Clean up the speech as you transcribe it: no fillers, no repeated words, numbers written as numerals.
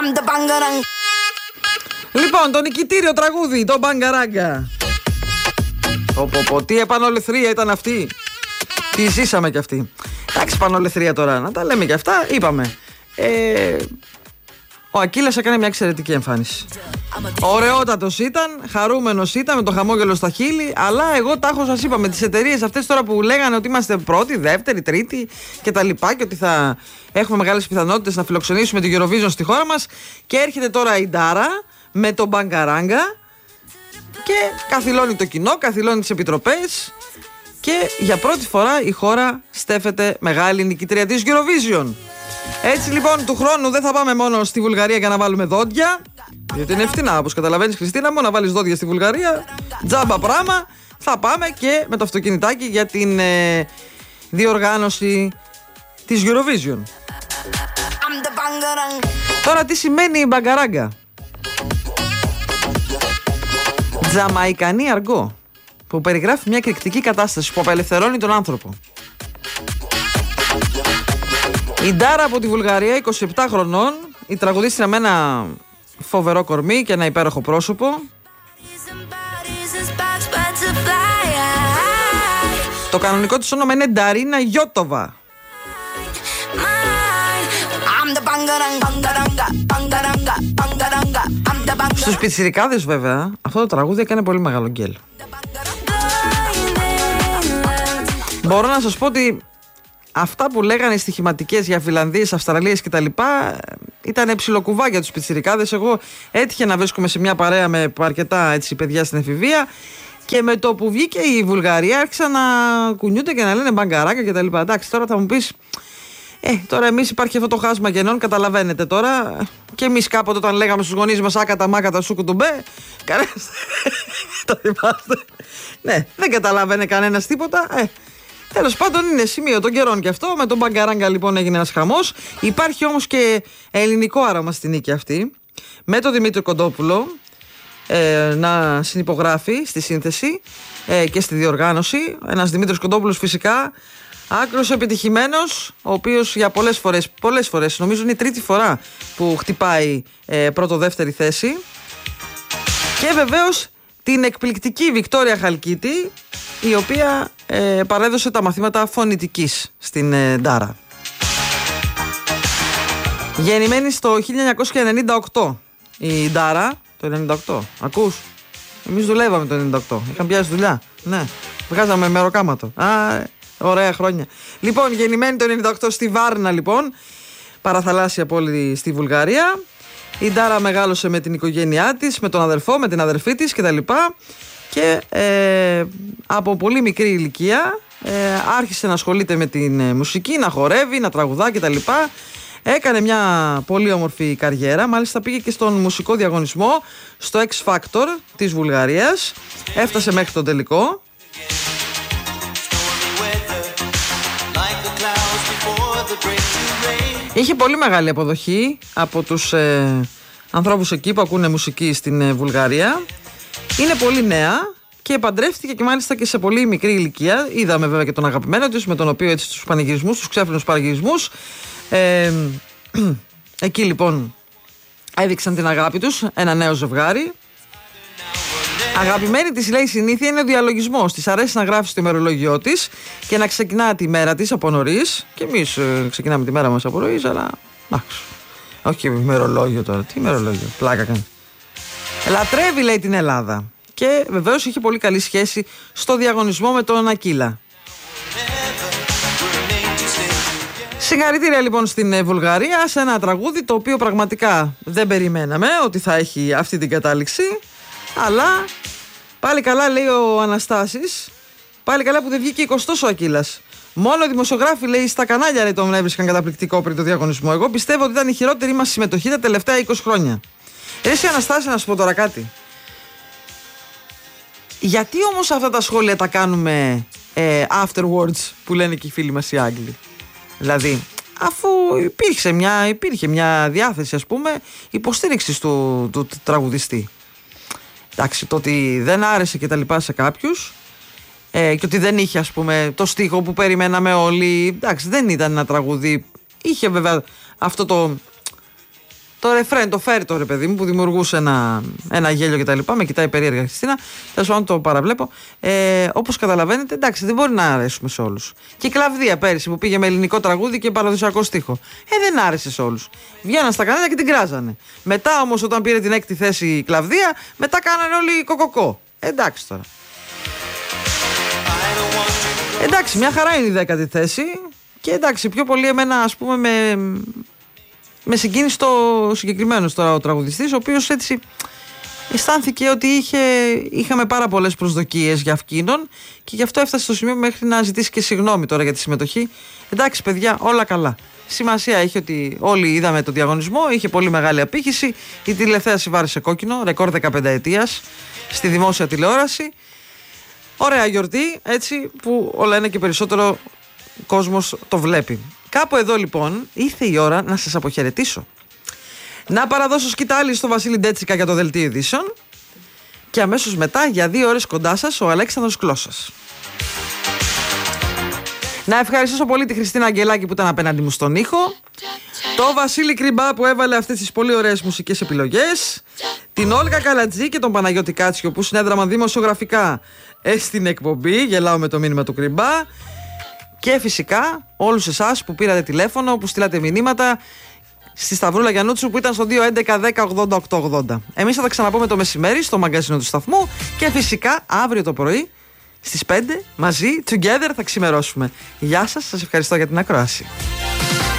Λοιπόν, το νικητήριο τραγούδι, το Μπαγκαράγκα. Τι επανολεθρία ήταν αυτή. Τι ζήσαμε κι αυτή. Εντάξει, επανολεθρία τώρα, να τα λέμε κι αυτά, είπαμε. Ο Ακύλας έκανε μια εξαιρετική εμφάνιση. Ωραιότατος ήταν, χαρούμενος ήταν, με το χαμόγελο στα χείλη. Αλλά εγώ τα έχω, σας είπα, με τις εταιρείες αυτές τώρα που λέγανε ότι είμαστε πρώτη, δεύτερη, τρίτη και τα λοιπά, και ότι θα έχουμε μεγάλες πιθανότητες να φιλοξενήσουμε την Eurovision στη χώρα μας. Και έρχεται τώρα η Ντάρα με τον Μπαγκαράγκα και καθυλώνει το κοινό, καθυλώνει τις επιτροπές. Και για πρώτη φορά η χώρα στέφεται μεγάλη νικητρία της Eurovision. Έτσι λοιπόν, του χρόνου δεν θα πάμε μόνο στη Βουλγαρία για να βάλουμε δόντια, γιατί είναι φτηνά, όπως καταλαβαίνεις, Χριστίνα μου, να βάλεις δόντια στη Βουλγαρία, τζάμπα πράγμα. Θα πάμε και με το αυτοκινητάκι για την διοργάνωση της Eurovision. Τώρα τι σημαίνει η Μπαγκαράγκα? Τζαμαϊκανή αργό που περιγράφει μια εκρηκτική κατάσταση που απελευθερώνει τον άνθρωπο. Η Ντάρα από τη Βουλγαρία, 27 χρονών, η τραγουδίστρια με ένα φοβερό κορμί και ένα υπέροχο πρόσωπο. Το κανονικό της όνομα είναι Νταρίνα Γιώτοβα. Στους πιτσιρικάδες βέβαια αυτό το τραγούδι έκανε πολύ μεγάλο γκέλ. Μπορώ να σας πω ότι αυτά που λέγανε οι στοιχηματικές για Φιλανδίες, Αυστραλίες κτλ. Ήταν ψιλοκουβά για τους πιτσιρικάδες. Εγώ έτυχε να βρίσκομαι σε μια παρέα με αρκετά έτσι, παιδιά στην εφηβεία, και με το που βγήκε η Βουλγαρία άρχισαν να κουνιούνται και να λένε Μπαγκαράγκα κτλ. Εντάξει, τώρα θα μου πεις, τώρα εμείς υπάρχει αυτό το χάσμα γεννών, καταλαβαίνετε τώρα. Και εμείς κάποτε όταν λέγαμε στους γονείς μας άκατα μάκατα σου κουτουμπέ, κανένας. Το θυμάστε? Ναι, δεν καταλάβαινε κανένας τίποτα. Τέλος πάντων, είναι σημείο των καιρών και αυτό. Με τον Μπαγκαράγκα λοιπόν έγινε ένας χαμός. Υπάρχει όμως και ελληνικό άρωμα στη νίκη αυτή, με τον Δημήτρη Κοντόπουλο να συνυπογράφει στη σύνθεση και στη διοργάνωση. Ένας Δημήτρης Κοντόπουλος φυσικά άκρος επιτυχημένος, ο οποίος για πολλές φορές, νομίζω είναι η τρίτη φορά που χτυπάει πρώτο-δεύτερη θέση. Και βεβαίως την εκπληκτική Βικτόρια Χαλκίτη, η οποία παρέδωσε τα μαθήματα φωνητικής στην Ντάρα. Γεννημένη στο 1998 η Ντάρα. Το 98, ακούς? Εμείς δουλεύαμε το 98, είχαμε πιάσει δουλειά. Ναι, βγάζαμε μεροκάματο. Ωραία χρόνια. Λοιπόν, γεννημένη το 98 στη Βάρνα λοιπόν, παραθαλάσσια πόλη στη Βουλγαρία. Η Ντάρα μεγάλωσε με την οικογένειά της, με τον αδερφό, με την αδερφή της κτλ. Και από πολύ μικρή ηλικία άρχισε να ασχολείται με την μουσική, να χορεύει, να τραγουδά κτλ. Έκανε μια πολύ όμορφη καριέρα. Μάλιστα πήγε και στον μουσικό διαγωνισμό στο X Factor της Βουλγαρίας. Έφτασε μέχρι τον τελικό. Είχε πολύ μεγάλη αποδοχή από τους ανθρώπους εκεί που ακούνε μουσική στην Βουλγαρία. Είναι πολύ νέα και παντρεύτηκε και μάλιστα και σε πολύ μικρή ηλικία. Είδαμε βέβαια και τον αγαπημένο της, με τον οποίο έτσι τους πανηγυρισμούς, τους ξέφρενους πανηγυρισμούς, εκεί λοιπόν έδειξαν την αγάπη τους, ένα νέο ζευγάρι. Αγαπημένη της, λέει, συνήθεια είναι ο διαλογισμός. Της αρέσει να γράφει στο ημερολόγιό της και να ξεκινά τη μέρα της από νωρίς. Και εμείς ξεκινάμε τη μέρα μας από νωρίς, αλλά εντάξει. Όχι ημερολόγιο τώρα. Τι ημερολόγιο, πλάκα κάνει. Λατρεύει, λέει, την Ελλάδα. Και βεβαίως είχε πολύ καλή σχέση στο διαγωνισμό με τον Ακύλα. Συγχαρητήρια λοιπόν στην Βουλγαρία, σε ένα τραγούδι το οποίο πραγματικά δεν περιμέναμε ότι θα έχει αυτή την κατάληξη. Αλλά πάλι καλά, λέει ο Αναστάσης, πάλι καλά που δεν βγήκε 20ος ο Ακύλας. Μόνο οι δημοσιογράφοι, λέει, στα κανάλια, λέει, τον έβρισκαν καταπληκτικό πριν το διαγωνισμό. Εγώ πιστεύω ότι ήταν η χειρότερη μας συμμετοχή τα τελευταία 20 χρόνια. Εσύ, Αναστάση, να σου πω τώρα κάτι. Γιατί όμως αυτά τα σχόλια τα κάνουμε afterwards, που λένε και οι φίλοι μας οι Άγγλοι? Δηλαδή, αφού υπήρχε μια διάθεση, ας πούμε, υποστήριξης του τραγουδιστή. Εντάξει, το ότι δεν άρεσε και τα λοιπά σε κάποιους, και ότι δεν είχε, ας πούμε, το στίχο που περιμέναμε όλοι. Εντάξει, δεν ήταν ένα τραγούδι. Είχε βέβαια αυτό Το ρεφρέν, το φέρτο ρε παιδί μου, που δημιουργούσε ένα γέλιο κτλ. Με κοιτάει περίεργα η Χριστίνα. Τέλος πάντων, το παραβλέπω. Όπως καταλαβαίνετε, εντάξει, δεν μπορεί να αρέσουμε σε όλους. Και η Κλαβδία πέρυσι που πήγε με ελληνικό τραγούδι και παραδοσιακό στίχο. Δεν άρεσε σε όλους. Βγαίναν στα κανάλια και την κράζανε. Μετά όμως, όταν πήρε την 6η θέση η Κλαβδία, μετά κάνανε όλοι κοκοκό. Εντάξει τώρα. Εντάξει, μια χαρά είναι η 10η θέση. Και εντάξει, πιο πολύ εμένα, ας πούμε, με συγκίνησε το συγκεκριμένος τώρα ο τραγουδιστής, ο οποίος έτσι αισθάνθηκε ότι είχαμε πάρα πολλές προσδοκίες για αυτήν και γι' αυτό έφτασε στο σημείο μέχρι να ζητήσει και συγγνώμη τώρα για τη συμμετοχή. Εντάξει, παιδιά, όλα καλά. Σημασία έχει ότι όλοι είδαμε τον διαγωνισμό, είχε πολύ μεγάλη απήχηση. Η τηλεθέαση βάρισε κόκκινο, ρεκόρ 15 ετίας στη δημόσια τηλεόραση. Ωραία γιορτή, έτσι που όλα είναι και περισσότερο κόσμος το βλέπει. Κάπου εδώ λοιπόν ήρθε η ώρα να σας αποχαιρετήσω. Να παραδώσω σκητάλη στο Βασίλη Ντέτσικα για το δελτίο ειδήσεων και αμέσως μετά για 2 ώρες κοντά σας ο Αλέξανδρος Κλώσσας. Να ευχαριστήσω πολύ τη Χριστίνα Αγγελάκη που ήταν απέναντι μου στον ήχο, το Βασίλη Κρυμπά που έβαλε αυτές τις πολύ ωραίες μουσικές επιλογές, την Όλγα Καλατζή και τον Παναγιώτη Κάτσιο που συνέδραμαν δημοσιογραφικά στην εκπομπή. Γελάω με το μήνυμα του Κρυμπά. Και φυσικά όλους εσάς που πήρατε τηλέφωνο, που στείλατε μηνύματα στη Σταυρούλα Γιαννούτσου που ήταν στο 211-10-80-880. Εμείς θα τα ξαναπούμε το μεσημέρι στο μαγκαζίνο του σταθμού και φυσικά αύριο το πρωί στις 5 μαζί, together, θα ξημερώσουμε. Γεια σας, σας ευχαριστώ για την ακρόαση.